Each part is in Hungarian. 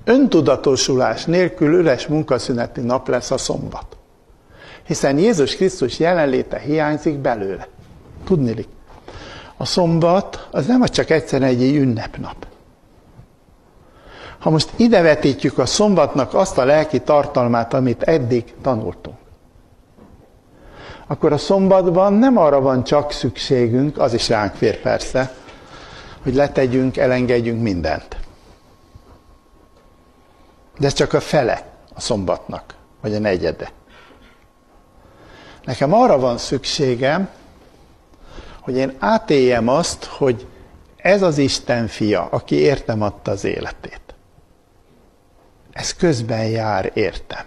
Öntudatosulás nélkül üres munkaszüneti nap lesz a szombat. Hiszen Jézus Krisztus jelenléte hiányzik belőle. Tudniillik, a szombat az nem csak egyszerűen egy ünnepnap. Ha most ide vetítjük a szombatnak azt a lelki tartalmát, amit eddig tanultunk, akkor a szombatban nem arra van csak szükségünk, az is ránk fér persze, hogy letegyünk, elengedjünk mindent. De ez csak a fele a szombatnak, vagy a negyede. Nekem arra van szükségem, hogy én átéljem azt, hogy ez az Isten fia, aki értem adta az életét. Ez közben jár értem.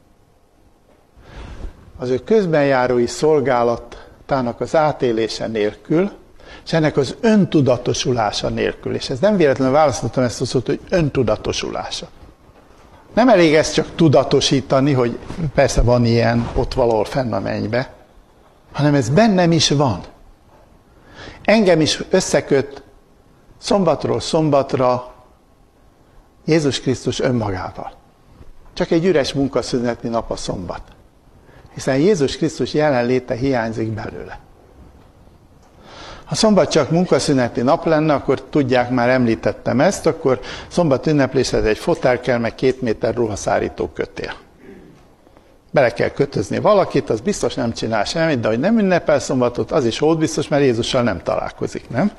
Az ő közbenjárói szolgálatának az átélése nélkül, és ennek az öntudatosulása nélkül, és ez nem véletlenül választottam ezt a szót, hogy öntudatosulása. Nem elég ezt csak tudatosítani, hogy persze van ilyen ott valahol fenn a mennybe, hanem ez bennem is van. Engem is összeköt szombatról szombatra Jézus Krisztus önmagával. Csak egy üres munkaszüneti nap a szombat. Hiszen Jézus Krisztus jelenléte hiányzik belőle. Ha szombat csak munkaszüneti nap lenne, akkor tudják, már említettem ezt, akkor szombat ünnepléshez egy fotel kell, meg 2 méter ruhaszárító kötél. Bele kell kötözni valakit, az biztos nem csinál semmit, de hogy nem ünnepel szombatot, az is hódbiztos, mert Jézussal nem találkozik, nem?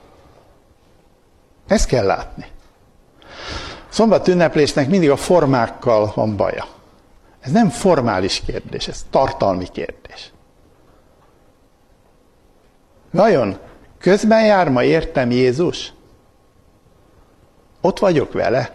Ezt kell látni. Szombat ünneplésnek mindig a formákkal van baja. Ez nem formális kérdés, ez tartalmi kérdés. Vajon közben jár ma értem Jézus? Ott vagyok vele?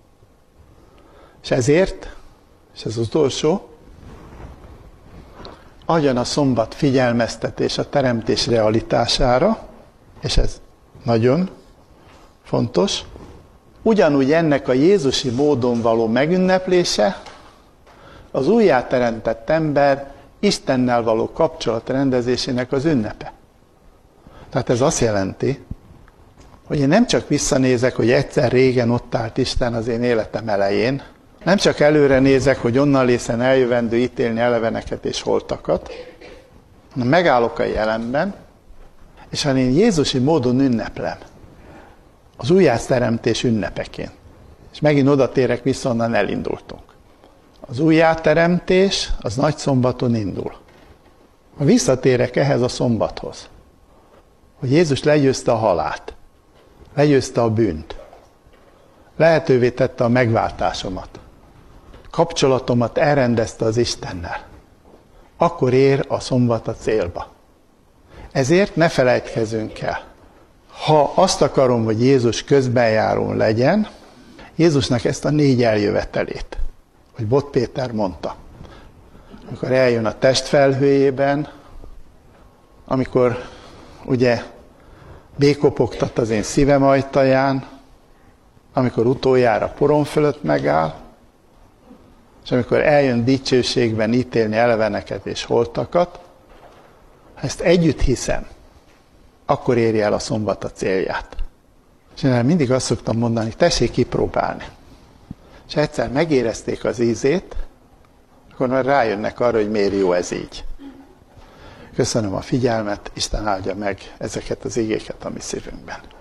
És ezért, és ez az utolsó, adjon a szombat figyelmeztetés a teremtés realitására, és ez nagyon fontos, ugyanúgy ennek a jézusi módon való megünneplése az újjáteremtett ember Istennel való kapcsolat rendezésének az ünnepe. Tehát ez azt jelenti, hogy én nem csak visszanézek, hogy egyszer régen ott állt Isten az én életem elején, nem csak előre nézek, hogy onnan lészen eljövendő ítélni eleveneket és holtakat, hanem megállok a jelenben, és ha én jézusi módon ünneplem, az újjáteremtés ünnepeként. És megint oda térek vissza, onnan elindultunk. Az újjáteremtés az nagy szombaton indul. Ha visszatérek ehhez a szombathoz, hogy Jézus legyőzte a halált, legyőzte a bűnt, lehetővé tette a megváltásomat, kapcsolatomat elrendezte az Istennel, akkor ér a szombat a célba. Ezért ne felejtkezzünk el. Ha azt akarom, hogy Jézus közbenjárón legyen, Jézusnak ezt a 4 eljövetelét, hogy Bot Péter mondta, amikor eljön a testfelhőjében, amikor ugye békopogtat az én szívem ajtaján, amikor utoljára porom fölött megáll, és amikor eljön dicsőségben ítélni eleveneket és holtakat, ha ezt együtt hiszem, akkor érje el a szombat a célját. És én mindig azt szoktam mondani, tessék kipróbálni. És egyszer megérezték az ízét, akkor már rájönnek arra, hogy miért jó ez így. Köszönöm a figyelmet, Isten áldja meg ezeket az igéket a mi szívünkben.